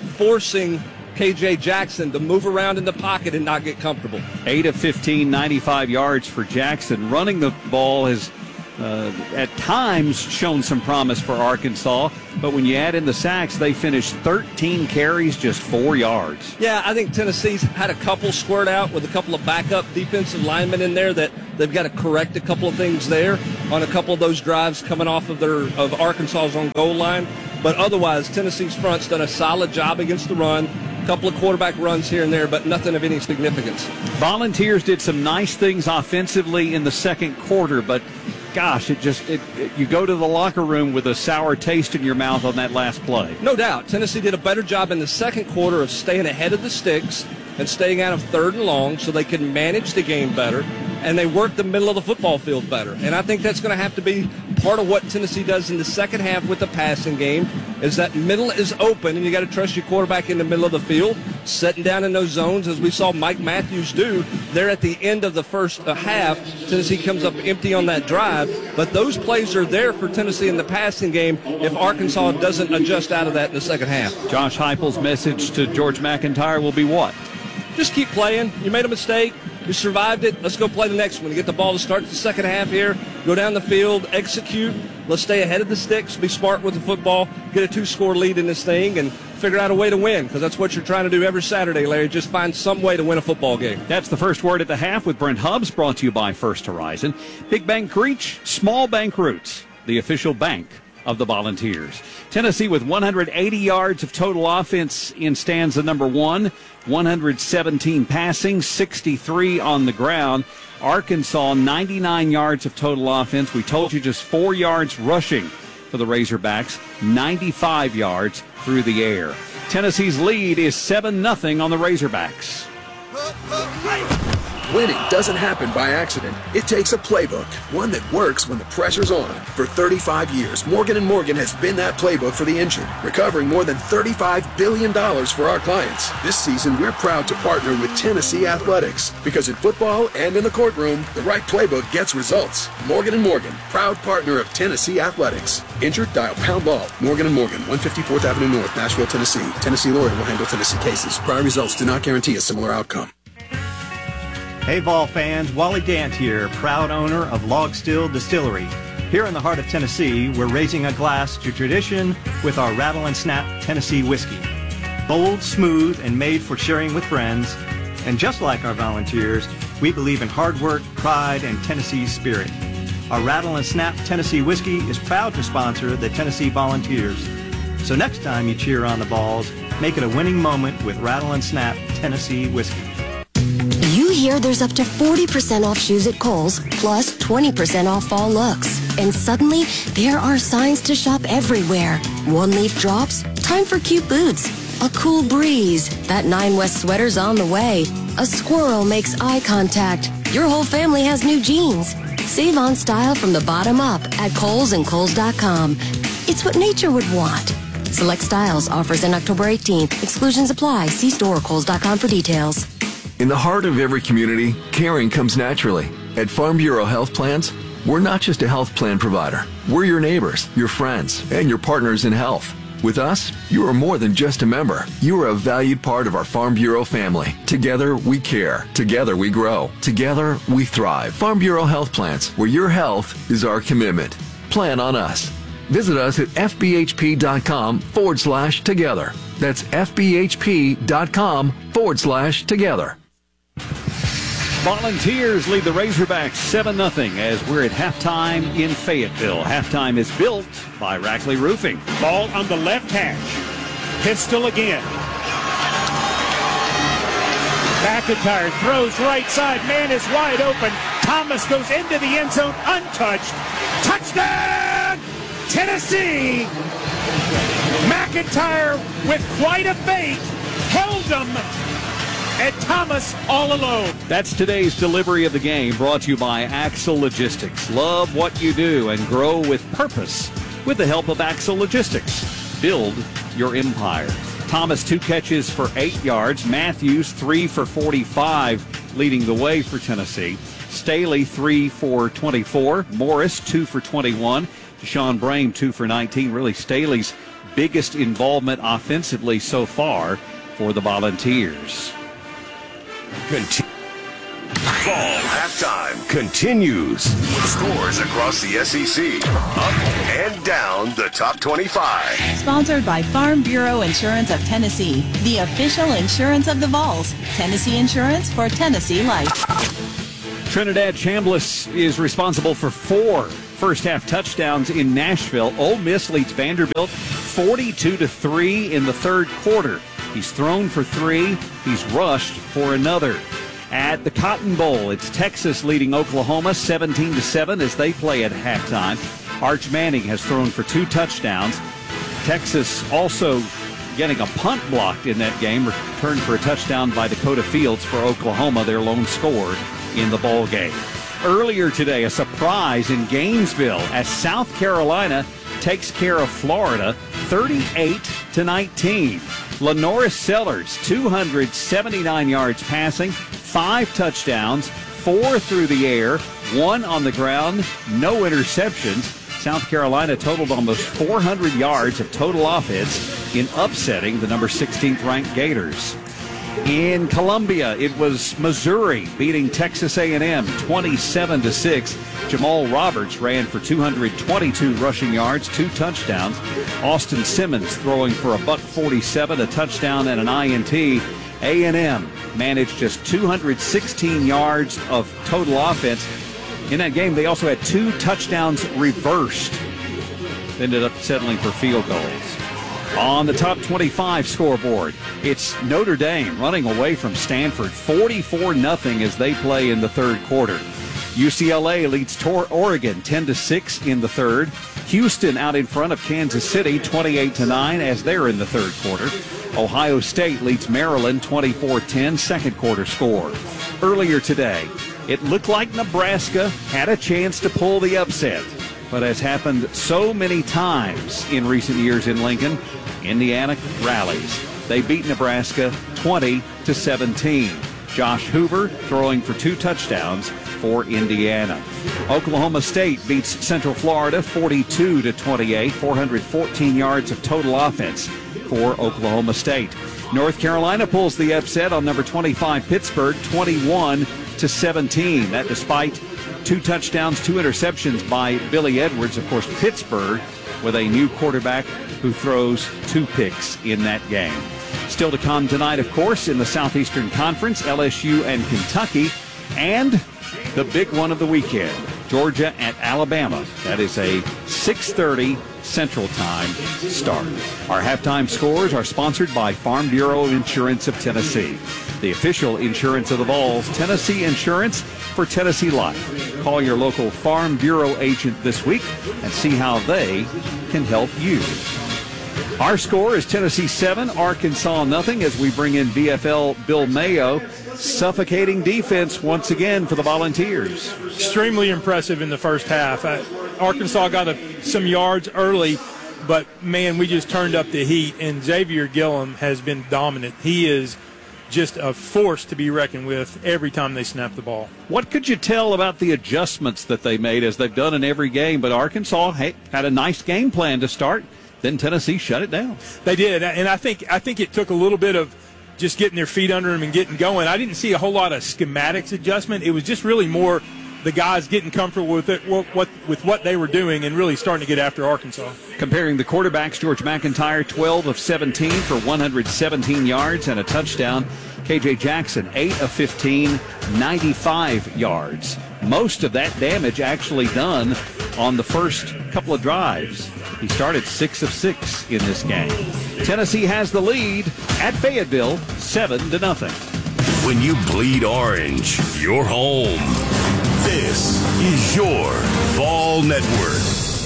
Speaker 9: forcing K J Jackson to move around in the pocket and not get comfortable.
Speaker 3: eight of fifteen, ninety-five yards for Jackson. Running the ball has uh, at times shown some promise for Arkansas, but when you add in the sacks, they finished thirteen carries, just four yards.
Speaker 9: Yeah, I think Tennessee's had a couple squirt out with a couple of backup defensive linemen in there that they've got to correct a couple of things there on a couple of those drives coming off of their of Arkansas's own goal line. But otherwise, Tennessee's front's done a solid job against the run. A couple of quarterback runs here and there, but nothing of any significance.
Speaker 3: Volunteers did some nice things offensively in the second quarter, but gosh, it just it, it, you go to the locker room with a sour taste in your mouth on that last play.
Speaker 9: No doubt. Tennessee did a better job in the second quarter of staying ahead of the sticks and staying out of third and long so they could manage the game better, and they worked the middle of the football field better. And I think that's going to have to be part of what Tennessee does in the second half with the passing game, is that middle is open, and you got to trust your quarterback in the middle of the field, setting down in those zones, as we saw Mike Matthews do there at the end of the first uh, half. Tennessee comes up empty on that drive, but those plays are there for Tennessee in the passing game if Arkansas doesn't adjust out of that in the second half.
Speaker 3: Josh Heupel's message to George McIntyre will be what?
Speaker 9: Just keep playing. You made a mistake. You survived it. Let's go play the next one. You get the ball to start the second half here. Go down the field, execute. Let's stay ahead of the sticks. Be smart with the football. Get a two-score lead in this thing and figure out a way to win, because that's what you're trying to do every Saturday, Larry. Just find some way to win a football game.
Speaker 3: That's the first word at the half with Brent Hubbs, brought to you by First Horizon. Big Bank Reach, Small Bank Roots, the official bank of the Volunteers. Tennessee with one hundred eighty yards of total offense in stanza number one, one hundred seventeen passing, sixty-three on the ground. Arkansas, ninety-nine yards of total offense. We told you just four yards rushing for the Razorbacks, ninety-five yards through the air. Tennessee's lead is seven nothing on the Razorbacks.
Speaker 4: Winning doesn't happen by accident. It takes a playbook, one that works when the pressure's on. For thirty-five years, Morgan and Morgan has been that playbook for the injured, recovering more than thirty-five billion dollars for our clients. This season, we're proud to partner with Tennessee Athletics, because in football and in the courtroom, the right playbook gets results. Morgan and Morgan, proud partner of Tennessee Athletics. Injured? Dial pound law. Morgan and Morgan, one fifty-fourth Avenue North, Nashville, Tennessee. Tennessee lawyer will handle Tennessee cases. Prior results do not guarantee a similar outcome.
Speaker 5: Hey Vol fans, Wally Dant here, proud owner of Log Still Distillery. Here in the heart of Tennessee, we're raising a glass to tradition with our Rattle and Snap Tennessee whiskey. Bold, smooth, and made for sharing with friends. And just like our volunteers, we believe in hard work, pride, and Tennessee spirit. Our Rattle and Snap Tennessee whiskey is proud to sponsor the Tennessee Volunteers. So next time you cheer on the Vols, make it a winning moment with Rattle and Snap Tennessee whiskey.
Speaker 7: You hear there's up to forty percent off shoes at Kohl's, plus twenty percent off fall looks. And suddenly, there are signs to shop everywhere. One leaf drops, time for cute boots. A cool breeze, that Nine West sweater's on the way. A squirrel makes eye contact. Your whole family has new jeans. Save on style from the bottom up at Kohl's and Kohl's dot com. It's what nature would want. Select styles, offers in October eighteenth. Exclusions apply. See store or Kohl's dot com for details.
Speaker 8: In the heart of every community, caring comes naturally. At Farm Bureau Health Plans, we're not just a health plan provider. We're your neighbors, your friends, and your partners in health. With us, you are more than just a member. You are a valued part of our Farm Bureau family. Together, we care. Together, we grow. Together, we thrive. Farm Bureau Health Plans, where your health is our commitment. Plan on us. Visit us at fbhp.com forward slash together. That's fbhp.com forward slash together.
Speaker 3: Volunteers lead the Razorbacks seven nothing as we're at halftime in Fayetteville. Halftime is built by Rackley Roofing.
Speaker 1: Ball on the left hash. Pistol again. McIntyre throws right side. Man is wide open. Thomas goes into the end zone untouched. Touchdown, Tennessee! McIntyre with quite a fake held them. And Thomas all alone.
Speaker 3: That's today's delivery of the game, brought to you by Axle Logistics. Love what you do and grow with purpose with the help of Axle Logistics. Build your empire. Thomas, two catches for eight yards. Matthews, three for forty-five, leading the way for Tennessee. Staley, three for twenty-four. Morris, two for twenty-one. Deshaun Brame, two for nineteen. Really Staley's biggest involvement offensively so far for the Volunteers.
Speaker 11: Conti- Fall halftime continues with scores across the S E C, up and down the top twenty-five.
Speaker 19: Sponsored by Farm Bureau Insurance of Tennessee, the official insurance of the Vols. Tennessee Insurance for Tennessee Life.
Speaker 3: Trinidad Chambliss is responsible for four first-half touchdowns in Nashville. Ole Miss leads Vanderbilt forty-two to three in the third quarter. He's thrown for three. He's rushed for another. At the Cotton Bowl, it's Texas leading Oklahoma seventeen to seven as they play at halftime. Arch Manning has thrown for two touchdowns. Texas also getting a punt blocked in that game, returned for a touchdown by Dakota Fields for Oklahoma, their lone scorer in the ball game. Earlier today, a surprise in Gainesville as South Carolina takes care of Florida thirty-eight to nineteen. Lenoris Sellers, two hundred seventy-nine yards passing, five touchdowns, four through the air, one on the ground, no interceptions. South Carolina totaled almost four hundred yards of total offense in upsetting the number sixteenth ranked Gators. In Columbia, it was Missouri beating Texas A and M twenty-seven to six. Jamal Roberts ran for two hundred twenty-two rushing yards, two touchdowns. Austin Simmons throwing for a buck forty-seven, a touchdown and an I N T. A and M managed just two hundred sixteen yards of total offense. In that game, they also had two touchdowns reversed. They ended up settling for field goals. On the top twenty-five scoreboard, it's Notre Dame running away from Stanford forty-four nothing as they play in the third quarter. U C L A leads Tor- Oregon ten to six in the third. Houston out in front of Kansas City twenty-eight to nine as they're in the third quarter. Ohio State leads Maryland twenty-four ten, second quarter score. Earlier today, it looked like Nebraska had a chance to pull the upset. But as happened so many times in recent years in Lincoln, Indiana rallies. They beat Nebraska twenty to seventeen. Josh Hoover throwing for two touchdowns for Indiana. Oklahoma State beats Central Florida forty-two to twenty-eight, four hundred fourteen yards of total offense for Oklahoma State. North Carolina pulls the upset on number twenty-five Pittsburgh twenty-one to seventeen. That despite two touchdowns, two interceptions by Billy Edwards. Of course, Pittsburgh with a new quarterback who throws two picks in that game. Still to come tonight, of course, in the Southeastern Conference, L S U and Kentucky, and the big one of the weekend, Georgia at Alabama. That is a six thirty Central Time start. Our halftime scores are sponsored by Farm Bureau Insurance of Tennessee, the official insurance of the Vols. Tennessee Insurance for Tennessee Life. Call your local Farm Bureau agent this week and see how they can help you. Our score is Tennessee seven, Arkansas nothing, as we bring in V F L Bill Mayo. Suffocating defense once again for the Volunteers.
Speaker 24: Extremely impressive in the first half. Uh, Arkansas got a, some yards early, but, man, we just turned up the heat, and Xavier Gillum has been dominant. He is just a force to be reckoned with every time they snap the ball.
Speaker 3: What could you tell about the adjustments that they made, as they've done in every game? But Arkansas hey, had a nice game plan to start. Then Tennessee shut it down.
Speaker 24: They did, and I think I think it took a little bit of just getting their feet under them and getting going. I didn't see a whole lot of schematics adjustment. It was just really more the guys getting comfortable with it, what, what, with what they were doing, and really starting to get after Arkansas.
Speaker 3: Comparing the quarterbacks, George McIntyre, twelve of seventeen for one hundred seventeen yards and a touchdown. K J Jackson, eight of fifteen, ninety-five yards. Most of that damage actually done on the first couple of drives. He started six of six in this game. Tennessee has the lead at Fayetteville, seven to nothing.
Speaker 11: When you bleed orange, you're home. This is your Vol Network.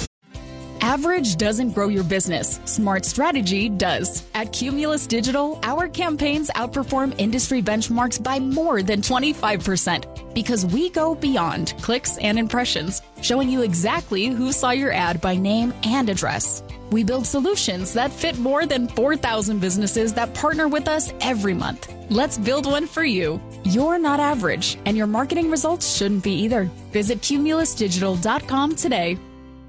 Speaker 18: Average doesn't grow your business. Smart strategy does. At Cumulus Digital, our campaigns outperform industry benchmarks by more than twenty-five percent because we go beyond clicks and impressions, showing you exactly who saw your ad by name and address. We build solutions that fit more than four thousand businesses that partner with us every month. Let's build one for you. You're not average, and your marketing results shouldn't be either. Visit cumulus digital dot com today.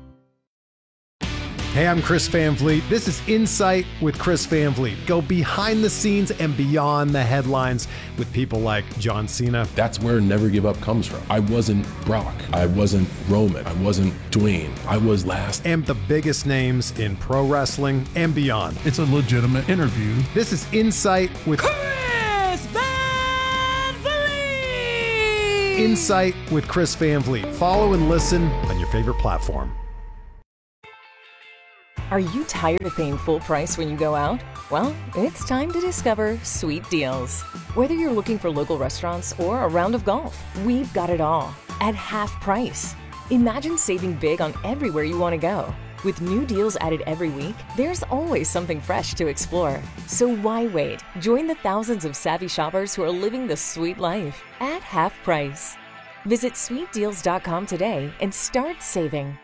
Speaker 12: Hey, I'm Chris Van Vliet. This is Insight with Chris Van Vliet. Go behind the scenes and beyond the headlines with people like John Cena.
Speaker 13: That's where Never Give Up comes from. I wasn't Brock. I wasn't Roman. I wasn't Dwayne. I was last.
Speaker 12: And the biggest names in pro wrestling and beyond.
Speaker 14: It's a legitimate interview.
Speaker 12: This is Insight with
Speaker 23: Chris Van Vliet!
Speaker 12: Insight with Chris Van Vliet. Follow and listen on your favorite platform.
Speaker 21: Are you tired of paying full price when you go out? Well, it's time to discover Sweet Deals. Whether you're looking for local restaurants or a round of golf, we've got it all at half price. Imagine saving big on everywhere you want to go. With new deals added every week, there's always something fresh to explore. So why wait? Join the thousands of savvy shoppers who are living the sweet life at half price. Visit sweet deals dot com today and start saving.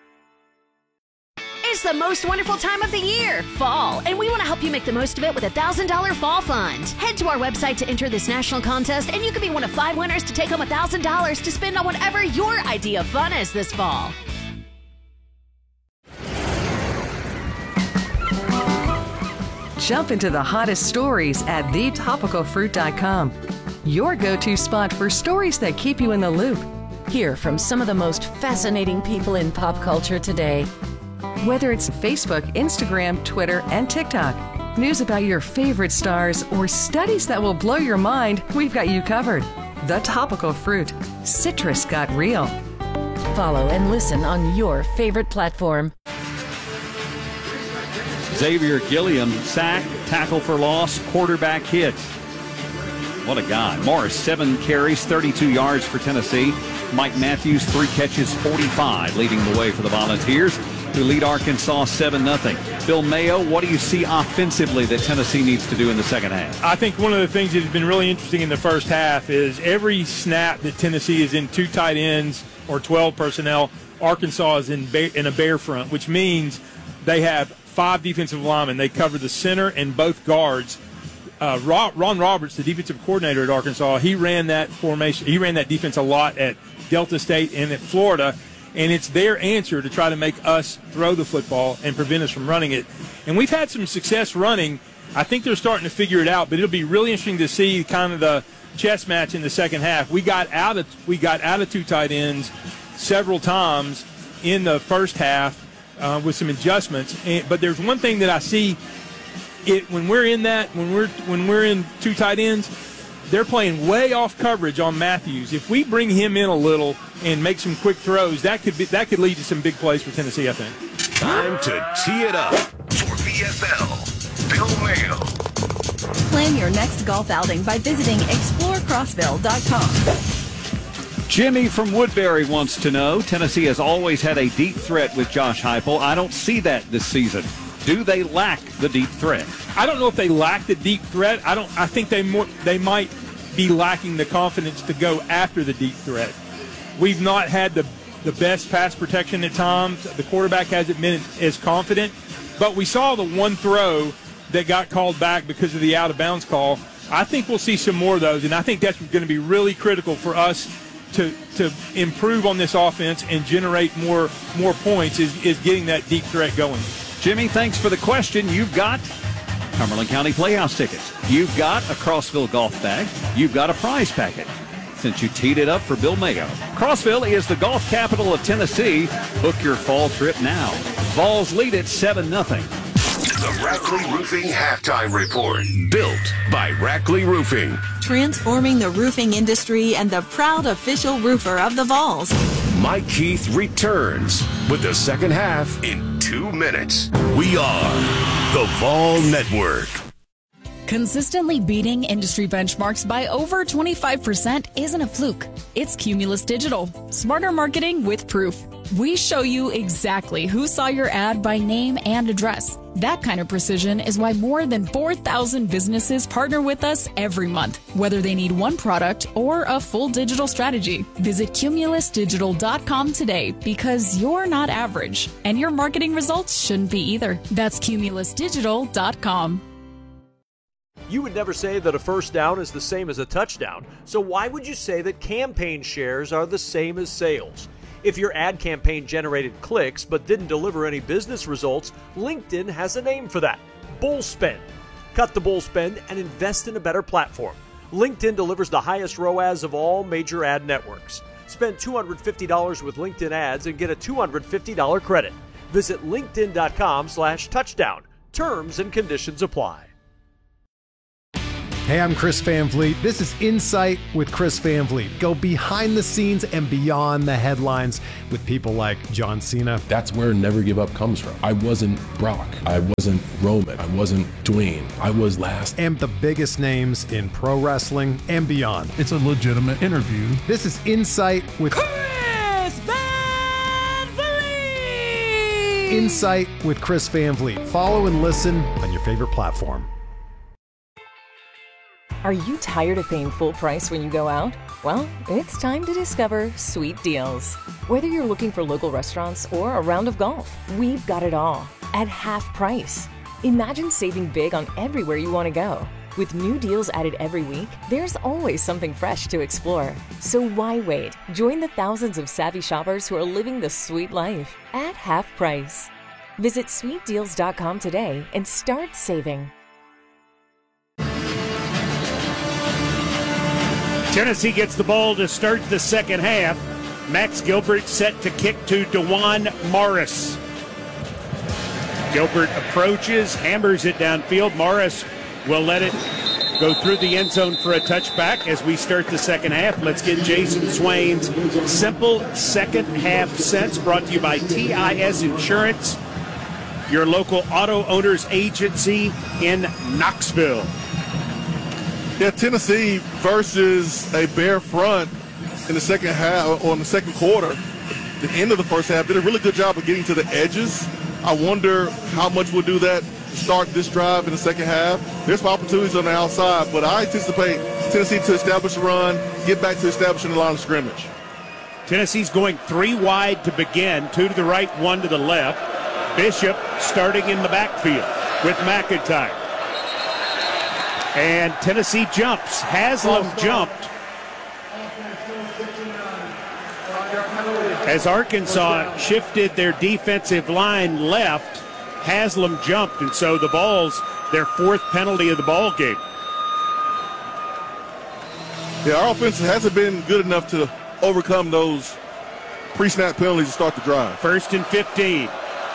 Speaker 25: It's the most wonderful time of the year, fall, and we want to help you make the most of it with a one thousand dollars Fall Fund. Head to our website to enter this national contest, and you could be one of five winners to take home one thousand dollars to spend on whatever your idea of fun is this fall.
Speaker 21: Jump into the hottest stories at the topical fruit dot com. Your go-to spot for stories that keep you in the loop. Hear from some of the most fascinating people in pop culture today. Whether it's Facebook, Instagram, Twitter, and TikTok, news about your favorite stars, or studies that will blow your mind, we've got you covered. The Topical Fruit. Citrus got real. Follow and listen on your favorite platform.
Speaker 3: Xavier Gilliam, sack, tackle for loss, quarterback hit. What a guy. Morris, seven carries, thirty-two yards for Tennessee. Mike Matthews, three catches, forty-five, leading the way for the Volunteers, who lead Arkansas seven nothing. Bill Mayo, what do you see offensively that Tennessee needs to do in the second half?
Speaker 24: I think one of the things that has been really interesting in the first half is every snap that Tennessee is in two tight ends or twelve personnel, Arkansas is in, ba- in a bear front, which means they have five defensive linemen. They cover the center and both guards. Uh, Ron Roberts, the defensive coordinator at Arkansas, he ran that formation. He ran that defense a lot at Delta State and at Florida, and it's their answer to try to make us throw the football and prevent us from running it. And we've had some success running. I think they're starting to figure it out, but it'll be really interesting to see kind of the chess match in the second half. We got out of we got out of two tight ends several times in the first half uh, with some adjustments. And, but there's one thing that I see. It when we're in that when we're when we're in two tight ends, they're playing way off coverage on Matthews. If we bring him in a little and make some quick throws, that could be that could lead to some big plays for Tennessee, I think.
Speaker 11: Time to tee it up for B F L. Bill Mayo.
Speaker 19: Plan your next golf outing by visiting explore crossville dot com.
Speaker 3: Jimmy from Woodbury wants to know, Tennessee has always had a deep threat with Josh Heupel. I don't see that this season. Do they lack the deep threat?
Speaker 24: I don't know if they lack the deep threat. I don't. I think they more they might be lacking the confidence to go after the deep threat. We've not had the the best pass protection at times. The quarterback hasn't been as confident. But we saw the one throw that got called back because of the out of bounds call. I think we'll see some more of those, and I think that's going to be really critical for us to to improve on this offense and generate more more points. Is is getting that deep threat going.
Speaker 3: Jimmy, thanks for the question. You've got Cumberland County Playhouse tickets. You've got a Crossville golf bag. You've got a prize packet. Since you teed it up for Bill Mayo. Crossville is the golf capital of Tennessee. Book your fall trip now. Vols lead at seven nothing.
Speaker 11: The Rackley Roofing Halftime Report. Built by Rackley Roofing.
Speaker 19: Transforming the roofing industry and the proud official roofer of the Vols.
Speaker 11: Mike Keith returns with the second half in two minutes. We are the Vol Network.
Speaker 18: Consistently beating industry benchmarks by over twenty-five percent isn't a fluke. It's Cumulus Digital. Smarter marketing with proof. We show you exactly who saw your ad by name and address. That kind of precision is why more than four thousand businesses partner with us every month, whether they need one product or a full digital strategy. Visit cumulus digital dot com today because you're not average, and your marketing results shouldn't be either. That's cumulus digital dot com.
Speaker 6: You would never say that a first down is the same as a touchdown, so why would you say that campaign shares are the same as sales? If your ad campaign generated clicks but didn't deliver any business results, LinkedIn has a name for that: bull spend. Cut the bull spend and invest in a better platform. LinkedIn delivers the highest R O A S of all major ad networks. Spend two hundred fifty dollars with LinkedIn ads and get a two hundred fifty dollars credit. Visit linkedin.com slash touchdown. Terms and conditions apply.
Speaker 12: Hey, I'm Chris Van Vliet. This is Insight with Chris Van Vliet. Go behind the scenes and beyond the headlines with people like John Cena.
Speaker 13: That's where Never Give Up comes from. I wasn't Brock. I wasn't Roman. I wasn't Dwayne. I was last.
Speaker 12: And the biggest names in pro wrestling and beyond.
Speaker 14: It's a legitimate interview.
Speaker 12: This is Insight with
Speaker 23: Chris Van Vliet.
Speaker 12: Insight with Chris Van Vliet. Follow and listen on your favorite platform.
Speaker 21: Are you tired of paying full price when you go out? Well, it's time to discover Sweet Deals. Whether you're looking for local restaurants or a round of golf, we've got it all at half price. Imagine saving big on everywhere you want to go. With new deals added every week, there's always something fresh to explore. So why wait? Join the thousands of savvy shoppers who are living the sweet life at half price. Visit sweet deals dot com today and start saving.
Speaker 1: Tennessee gets the ball to start the second half. Max Gilbert set to kick to DeJuan Morris. Gilbert approaches, hammers it downfield. Morris will let it go through the end zone for a touchback as we start the second half. Let's get Jason Swain's simple second half sense, brought to you by T I S Insurance, your local auto owners agency in Knoxville.
Speaker 2: Yeah, Tennessee versus a bare front in the second half, or in the second quarter, the end of the first half, did a really good job of getting to the edges. I wonder how much we'll do that to start this drive in the second half. There's some opportunities on the outside, but I anticipate Tennessee to establish a run, get back to establishing the line of scrimmage.
Speaker 1: Tennessee's going three wide to begin, two to the right, one to the left. Bishop starting in the backfield with McIntyre. And Tennessee jumps. Haslam jumped. As Arkansas shifted their defensive line left, Haslam jumped, and so the ball's their fourth penalty of the ball game.
Speaker 2: Yeah, our offense hasn't been good enough to overcome those pre-snap penalties to start the drive.
Speaker 1: First and fifteen.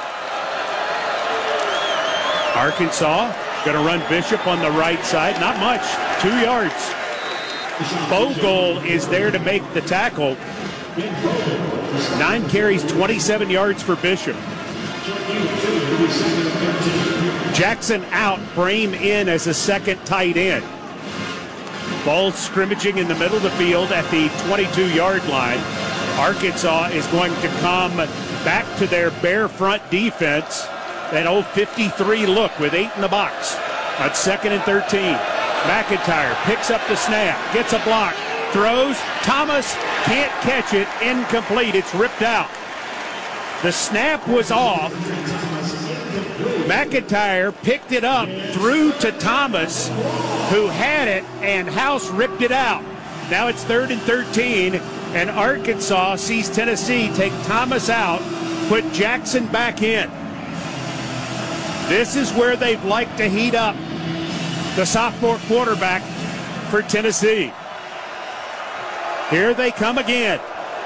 Speaker 1: Arkansas going to run Bishop on the right side. Not much, two yards. Bogle is there to make the tackle. Nine carries, twenty-seven yards for Bishop. Jackson out, Brame in as a second tight end. Ball scrimmaging in the middle of the field at the twenty-two-yard line. Arkansas is going to come back to their bare front defense. That old fifty-three look with eight in the box on second and thirteen. McIntyre picks up the snap, gets a block, throws. Thomas can't catch it, incomplete. It's ripped out. The snap was off. McIntyre picked it up, threw to Thomas, who had it, and House ripped it out. Now it's third and thirteen, and Arkansas sees Tennessee take Thomas out, put Jackson back in. This is where they'd like to heat up the sophomore quarterback for Tennessee. Here they come again.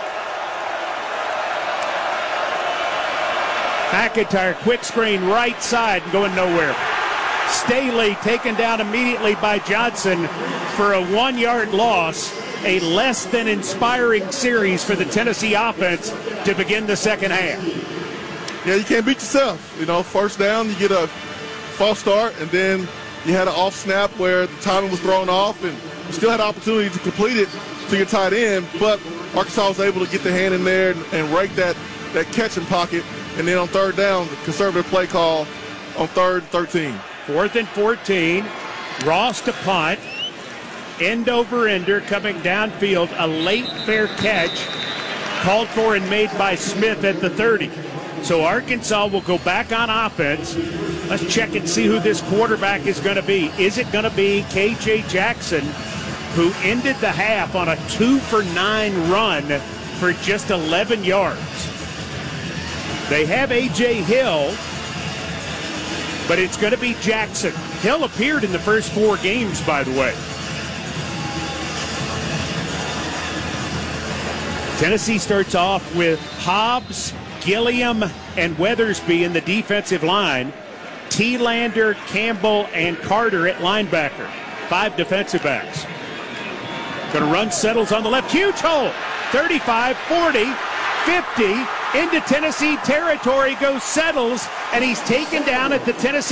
Speaker 1: McIntyre, quick screen, right side, going nowhere. Staley taken down immediately by Johnson for a one-yard loss. A less than inspiring series for the Tennessee offense to begin the second half.
Speaker 2: Yeah, you can't beat yourself. You know, first down, you get a false start, and then you had an off snap where the timing was thrown off, and you still had an opportunity to complete it to your tight end, but Arkansas was able to get the hand in there and, and rake that, that catching pocket. And then on third down, the conservative play call on third and thirteen.
Speaker 1: Fourth and fourteen. Ross to punt. End over ender coming downfield. A late fair catch called for and made by Smith at the thirty. So Arkansas will go back on offense. Let's check and see who this quarterback is going to be. Is it going to be K J Jackson, who ended the half on a two for nine run for just eleven yards? They have A J Hill, but it's going to be Jackson. Hill appeared in the first four games, by the way. Tennessee starts off with Hobbs, Gilliam, and Weathersby in the defensive line. T-Lander, Campbell, and Carter at linebacker. Five defensive backs. Going to run, settles on the left. Huge hole. thirty-five, forty, fifty. Into Tennessee territory goes Settles, and he's taken down at the Tennessee